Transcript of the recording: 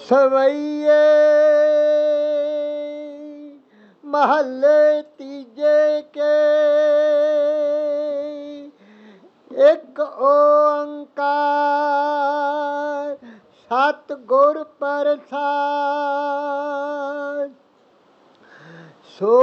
ਸਵਈਏ महले तीजे के एक ओंकार सतगुर प्रसाद।